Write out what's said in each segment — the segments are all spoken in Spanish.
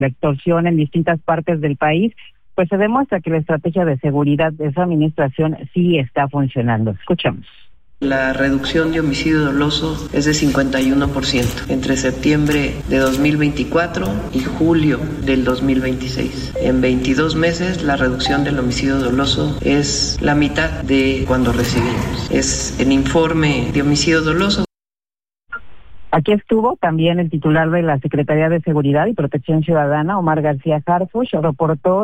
la extorsión en distintas partes del país, pues se demuestra que la estrategia de seguridad de esa administración sí está funcionando. Escuchamos. La reducción de homicidio doloso es de 51% entre septiembre de 2024 y julio del 2026. En 22 meses la reducción del homicidio doloso es la mitad de cuando recibimos. Es el informe de homicidio doloso. Aquí estuvo también el titular de la Secretaría de Seguridad y Protección Ciudadana, Omar García Harfuch, reportó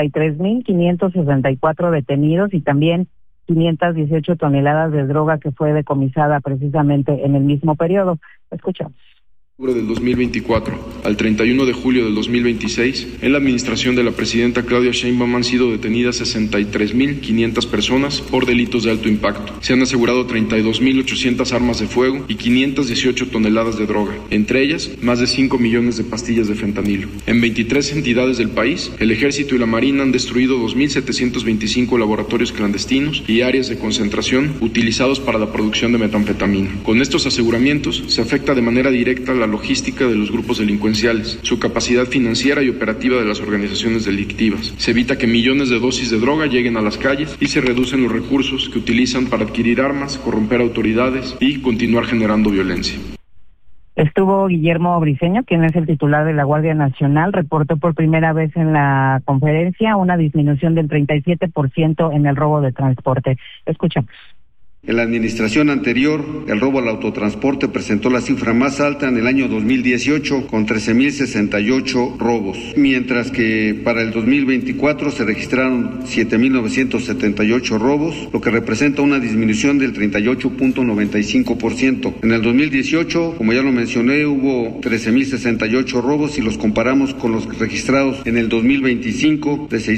63,564 detenidos y también 518 toneladas de droga que fue decomisada precisamente en el mismo periodo. Escuchamos. Del 2024 al 31 de julio del 2026, en la administración de la presidenta Claudia Sheinbaum han sido detenidas 63,500 personas por delitos de alto impacto. Se han asegurado 32,800 armas de fuego y 518 toneladas de droga, entre ellas más de 5 millones de pastillas de fentanilo. En 23 entidades del país, el Ejército y la Marina han destruido 2,725 laboratorios clandestinos y áreas de concentración utilizados para la producción de metanfetamina. Con estos aseguramientos se afecta de manera directa la logística de los grupos delincuenciales, su capacidad financiera y operativa de las organizaciones delictivas. Se evita que millones de dosis de droga lleguen a las calles y se reducen los recursos que utilizan para adquirir armas, corromper autoridades y continuar generando violencia. Estuvo Guillermo Briceño, quien es el titular de la Guardia Nacional, reportó por primera vez en la conferencia una disminución del 37% en el robo de transporte. Escuchamos. En la administración anterior, el robo al autotransporte presentó la cifra más alta en el año 2018, con 13,068 robos, mientras que para el 2024 se registraron 7,978 robos, lo que representa una disminución del 38,95%. En el 2018, como ya lo mencioné, hubo 13,068 robos y los comparamos con los registrados en el 2025 de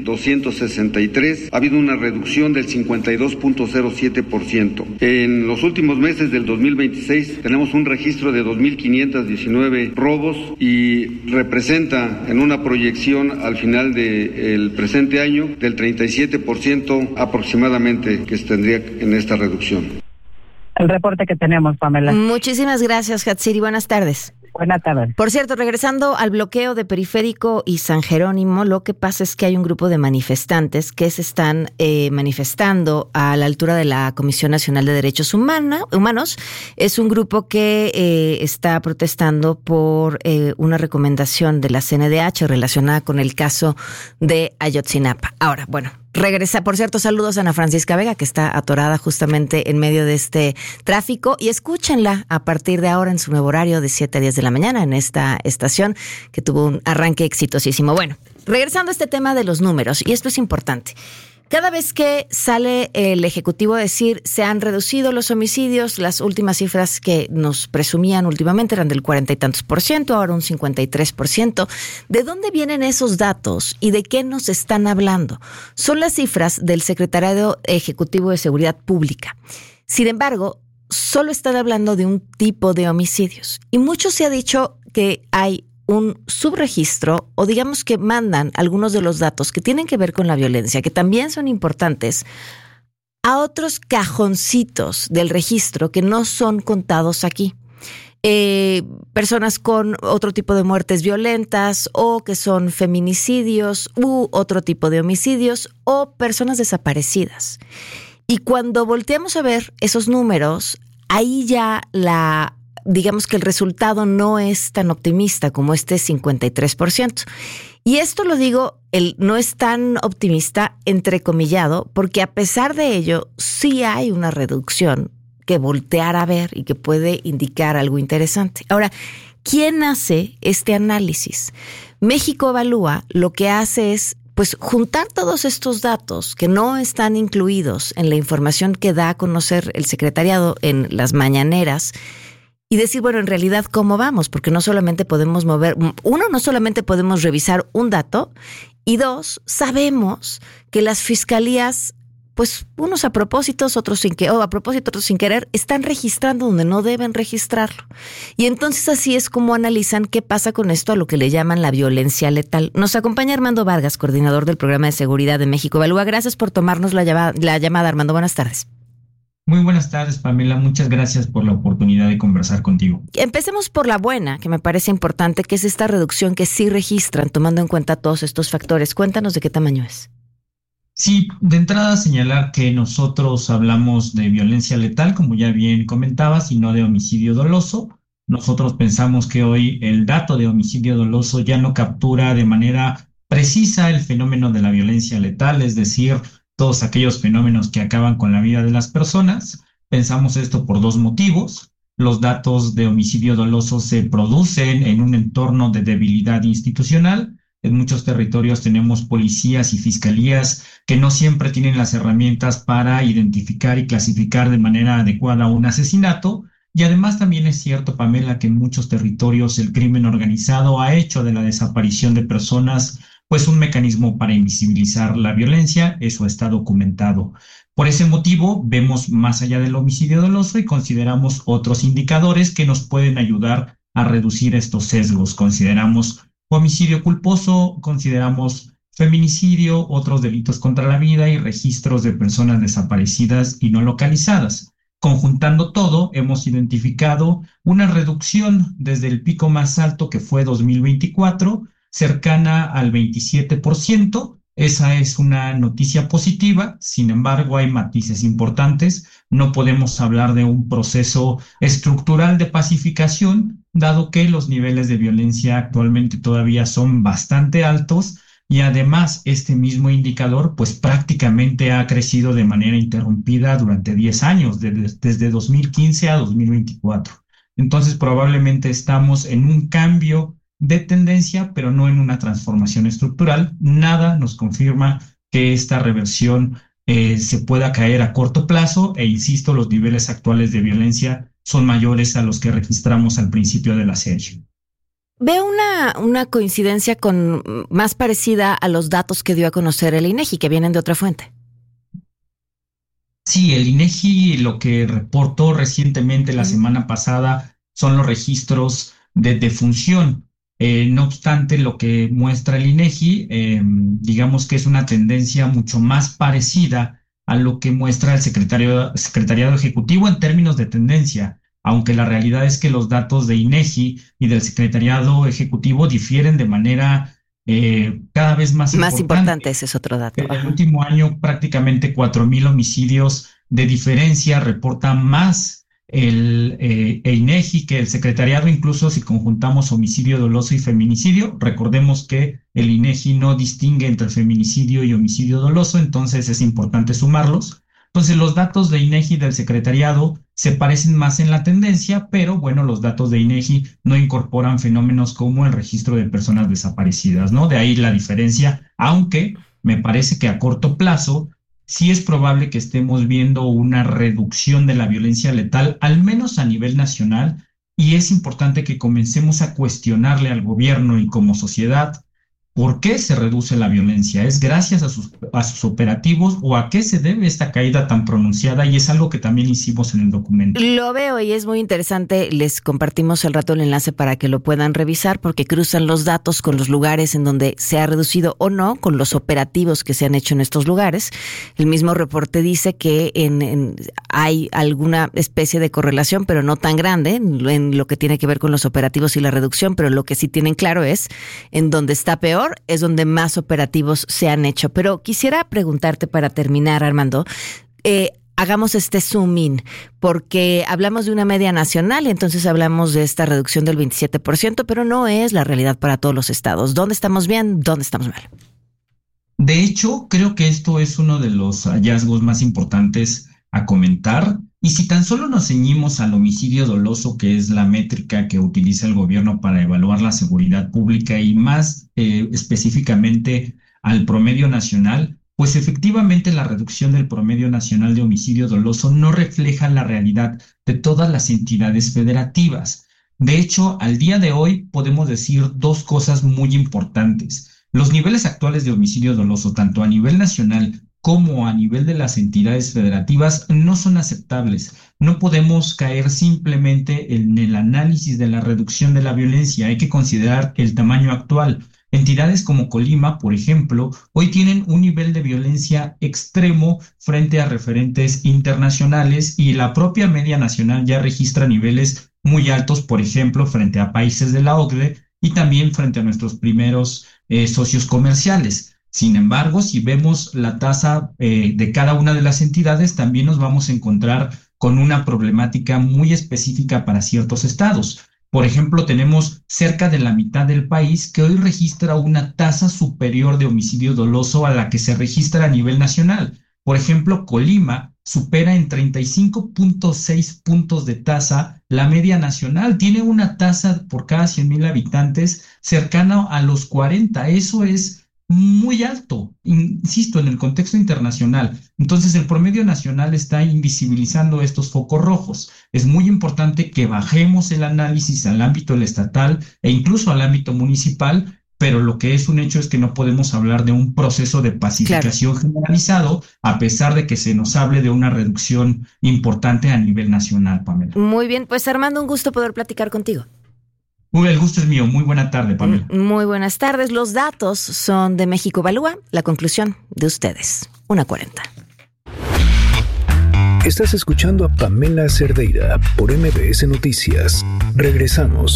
6,263. Ha habido una reducción del 52,07%. En los últimos meses del 2026 tenemos un registro de 2,519 robos y representa en una proyección al final del presente año del 37% aproximadamente que se tendría en esta reducción. El reporte que tenemos, Pamela. Muchísimas gracias, Hatsiri. Buenas tardes. Buenas tardes. Por cierto, regresando al bloqueo de Periférico y San Jerónimo, lo que pasa es que hay un grupo de manifestantes que se están manifestando a la altura de la Comisión Nacional de Derechos Humanos. Es un grupo que está protestando por una recomendación de la CNDH relacionada con el caso de Ayotzinapa. Ahora, bueno, regresa, por cierto, saludos a Ana Francisca Vega, que está atorada justamente en medio de este tráfico, y escúchenla a partir de ahora en su nuevo horario de 7 a 10 de la mañana en esta estación que tuvo un arranque exitosísimo. Bueno, regresando a este tema de los números, y esto es importante. Cada vez que sale el Ejecutivo a decir se han reducido los homicidios, las últimas cifras que nos presumían últimamente eran del 40 y tantos %, ahora un 53%. ¿De dónde vienen esos datos y de qué nos están hablando? Son las cifras del Secretariado Ejecutivo de Seguridad Pública. Sin embargo, solo están hablando de un tipo de homicidios. Y mucho se ha dicho que hay un subregistro, o digamos que mandan algunos de los datos que tienen que ver con la violencia, que también son importantes, a otros cajoncitos del registro que no son contados aquí. Personas con otro tipo de muertes violentas, o que son feminicidios u otro tipo de homicidios, o personas desaparecidas. Y cuando volteamos a ver esos números, ahí ya digamos que el resultado no es tan optimista como este 53%. Y esto lo digo, no es tan optimista, entrecomillado, porque a pesar de ello, sí hay una reducción que voltear a ver y que puede indicar algo interesante. Ahora, ¿quién hace este análisis? México Evalúa lo que hace es pues juntar todos estos datos que no están incluidos en la información que da a conocer el secretariado en las mañaneras y decir, bueno, en realidad, ¿cómo vamos? Porque no solamente podemos no solamente podemos revisar un dato, y dos, sabemos que las fiscalías, pues unos a propósito, otros sin querer, están registrando donde no deben registrarlo. Y entonces así es como analizan qué pasa con esto, a lo que le llaman la violencia letal. Nos acompaña Armando Vargas, coordinador del Programa de Seguridad de México Evalúa. Gracias por tomarnos la llamada, Armando. Buenas tardes. Muy buenas tardes, Pamela. Muchas gracias por la oportunidad de conversar contigo. Empecemos por la buena, que me parece importante, que es esta reducción que sí registran, tomando en cuenta todos estos factores. Cuéntanos de qué tamaño es. Sí, de entrada señalar que nosotros hablamos de violencia letal, como ya bien comentabas, y no de homicidio doloso. Nosotros pensamos que hoy el dato de homicidio doloso ya no captura de manera precisa el fenómeno de la violencia letal, es decir, todos aquellos fenómenos que acaban con la vida de las personas. Pensamos esto por dos motivos. Los datos de homicidio doloso se producen en un entorno de debilidad institucional. En muchos territorios tenemos policías y fiscalías que no siempre tienen las herramientas para identificar y clasificar de manera adecuada un asesinato. Y además también es cierto, Pamela, que en muchos territorios el crimen organizado ha hecho de la desaparición de personas pues un mecanismo para invisibilizar la violencia. Eso está documentado. Por ese motivo, vemos más allá del homicidio doloso y consideramos otros indicadores que nos pueden ayudar a reducir estos sesgos. Consideramos homicidio culposo, consideramos feminicidio, otros delitos contra la vida y registros de personas desaparecidas y no localizadas. Conjuntando todo, hemos identificado una reducción desde el pico más alto que fue 2024, cercana al 27%. Esa es una noticia positiva. Sin embargo, hay matices importantes. No podemos hablar de un proceso estructural de pacificación, dado que los niveles de violencia actualmente todavía son bastante altos y además este mismo indicador pues prácticamente ha crecido de manera interrumpida durante 10 años, desde 2015 a 2024. Entonces probablemente estamos en un cambio de tendencia, pero no en una transformación estructural. Nada nos confirma que esta reversión se pueda caer a corto plazo e insisto, los niveles actuales de violencia son mayores a los que registramos al principio de la serie. Veo una coincidencia más parecida a los datos que dio a conocer el INEGI, que vienen de otra fuente. Sí, el INEGI lo que reportó recientemente la semana pasada son los registros de defunción. No obstante, lo que muestra el INEGI, digamos que es una tendencia mucho más parecida a lo que muestra el Secretariado Ejecutivo en términos de tendencia, aunque la realidad es que los datos de INEGI y del Secretariado Ejecutivo difieren de manera cada vez más importante. Ese es otro dato. En el último año, prácticamente 4,000 homicidios de diferencia reporta más el INEGI que el Secretariado, incluso si conjuntamos homicidio doloso y feminicidio. Recordemos que el INEGI no distingue entre feminicidio y homicidio doloso, entonces es importante sumarlos. Entonces los datos de INEGI del Secretariado se parecen más en la tendencia, pero bueno, los datos de INEGI no incorporan fenómenos como el registro de personas desaparecidas, ¿no? De ahí la diferencia, aunque me parece que a corto plazo sí es probable que estemos viendo una reducción de la violencia letal, al menos a nivel nacional, y es importante que comencemos a cuestionarle al gobierno y como sociedad ¿por qué se reduce la violencia? ¿Es gracias a sus operativos o a qué se debe esta caída tan pronunciada? Y es algo que también hicimos en el documento. Lo veo y es muy interesante. Les compartimos al rato el enlace para que lo puedan revisar porque cruzan los datos con los lugares en donde se ha reducido o no, con los operativos que se han hecho en estos lugares. El mismo reporte dice que hay alguna especie de correlación, pero no tan grande en lo que tiene que ver con los operativos y la reducción, pero lo que sí tienen claro es en donde está peor es donde más operativos se han hecho. Pero quisiera preguntarte para terminar, Armando, hagamos este zoom in, porque hablamos de una media nacional y entonces hablamos de esta reducción del 27%, pero no es la realidad para todos los estados. ¿Dónde estamos bien? ¿Dónde estamos mal? De hecho, creo que esto es uno de los hallazgos más importantes a comentar. Y si tan solo nos ceñimos al homicidio doloso, que es la métrica que utiliza el gobierno para evaluar la seguridad pública y más específicamente al promedio nacional, pues efectivamente la reducción del promedio nacional de homicidio doloso no refleja la realidad de todas las entidades federativas. De hecho, al día de hoy podemos decir dos cosas muy importantes. Los niveles actuales de homicidio doloso, tanto a nivel nacional como a nivel de las entidades federativas, no son aceptables. No podemos caer simplemente en el análisis de la reducción de la violencia. Hay que considerar el tamaño actual. Entidades como Colima, por ejemplo, hoy tienen un nivel de violencia extremo frente a referentes internacionales y la propia media nacional ya registra niveles muy altos, por ejemplo, frente a países de la OCDE y también frente a nuestros primeros socios comerciales. Sin embargo, si vemos la tasa de cada una de las entidades, también nos vamos a encontrar con una problemática muy específica para ciertos estados. Por ejemplo, tenemos cerca de la mitad del país que hoy registra una tasa superior de homicidio doloso a la que se registra a nivel nacional. Por ejemplo, Colima supera en 35.6 puntos de tasa la media nacional. Tiene una tasa por cada 100,000 habitantes cercana a los 40. Eso es muy alto, insisto, en el contexto internacional. Entonces, el promedio nacional está invisibilizando estos focos rojos. Es muy importante que bajemos el análisis al ámbito estatal e incluso al ámbito municipal, pero lo que es un hecho es que no podemos hablar de un proceso de pacificación generalizado, a pesar de que se nos hable de una reducción importante a nivel nacional, Pamela. Muy bien, pues Armando, un gusto poder platicar contigo. El gusto es mío. Muy buena tarde, Pamela. Muy buenas tardes. Los datos son de México Evalúa. La conclusión de ustedes. 1:40. Estás escuchando a Pamela Cerdeira por MBS Noticias. Regresamos.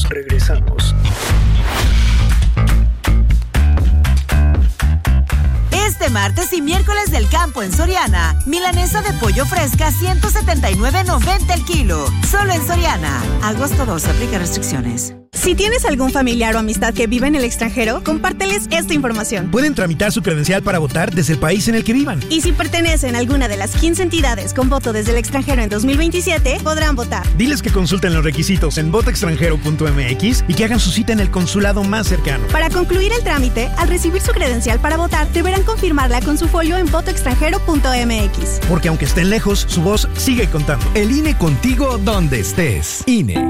Este martes y miércoles del campo en Soriana, milanesa de pollo fresca 179.90 el kilo. Solo en Soriana. Agosto 12, aplica restricciones. Si tienes algún familiar o amistad que vive en el extranjero, compárteles esta información. Pueden tramitar su credencial para votar desde el país en el que vivan. Y si pertenecen a alguna de las 15 entidades con voto desde el extranjero en 2027, podrán votar. Diles que consulten los requisitos en votaextranjero.mx y que hagan su cita en el consulado más cercano. Para concluir el trámite, al recibir su credencial para votar, deberán confirmarla con su folio en votoextranjero.mx. Porque aunque estén lejos, su voz sigue contando. El INE contigo donde estés. INE.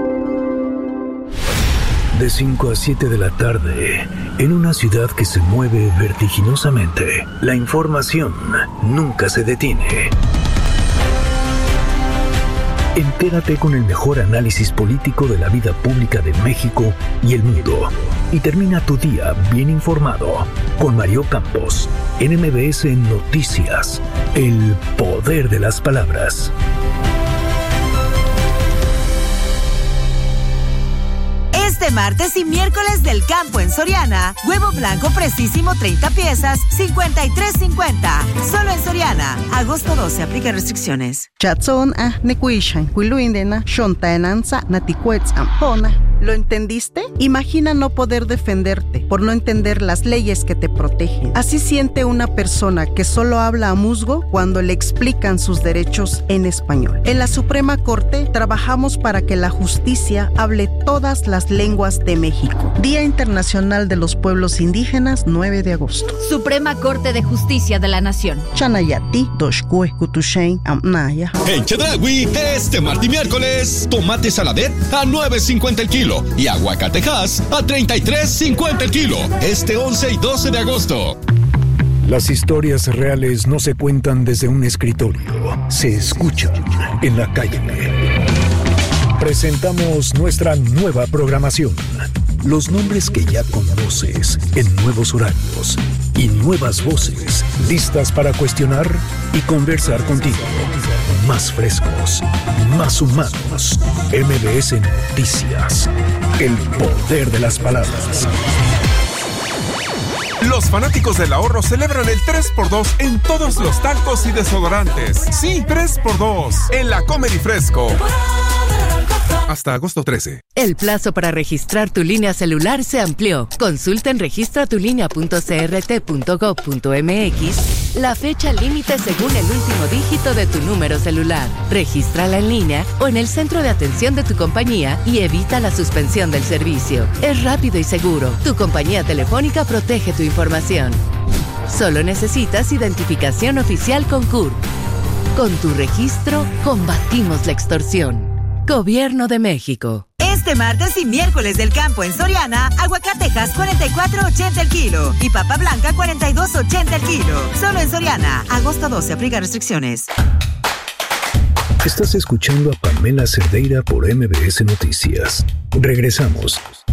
De 5 a 7 de la tarde, en una ciudad que se mueve vertiginosamente, la información nunca se detiene. Entérate con el mejor análisis político de la vida pública de México y el mundo. Y termina tu día bien informado con Mario Campos, en MBS Noticias, el poder de las palabras. Este martes y miércoles del campo en Soriana, huevo blanco precisísimo 30 piezas, 53.50. Solo en Soriana. Agosto 12, aplica restricciones. Chatson nekuishan, huiluindena, shontaenanza, naticuetzam, ¿Lo entendiste? Imagina no poder defenderte por no entender las leyes que te protegen. Así siente una persona que solo habla a musgo cuando le explican sus derechos en español. En la Suprema Corte trabajamos para que la justicia hable todas las lenguas de México. Día Internacional de los Pueblos Indígenas, 9 de agosto. Suprema Corte de Justicia de la Nación. Chanayati, Doshkue, Kutushain, Amnaya. En Chedraui, este martes y miércoles, tomate saladet a $9.50 el kilo y aguacatejas a $33.50 el kilo. Este 11 y 12 de agosto. Las historias reales no se cuentan desde un escritorio, se escuchan en la calle. Presentamos nuestra nueva programación. Los nombres que ya conoces en nuevos horarios y nuevas voces listas para cuestionar y conversar contigo. Más frescos, más humanos. MBS Noticias. El poder de las palabras. Los fanáticos del ahorro celebran el 3x2 en todos los talcos y desodorantes. Sí, 3x2 en la Comer y Fresco. Hasta agosto 13. El plazo para registrar tu línea celular se amplió. Consulta en registratulinea.crt.gov.mx la fecha límite según el último dígito de tu número celular. Regístrala en línea o en el centro de atención de tu compañía y evita la suspensión del servicio. Es rápido y seguro. Tu compañía telefónica protege tu información. Solo necesitas identificación oficial con CURP. Con tu registro, combatimos la extorsión. Gobierno de México. Este martes y miércoles del campo en Soriana, aguacatejas 44.80 el kilo y papa blanca 42.80 el kilo. Solo en Soriana. Agosto 12, aplica restricciones. Estás escuchando a Pamela Cerdeira por MBS Noticias. Regresamos.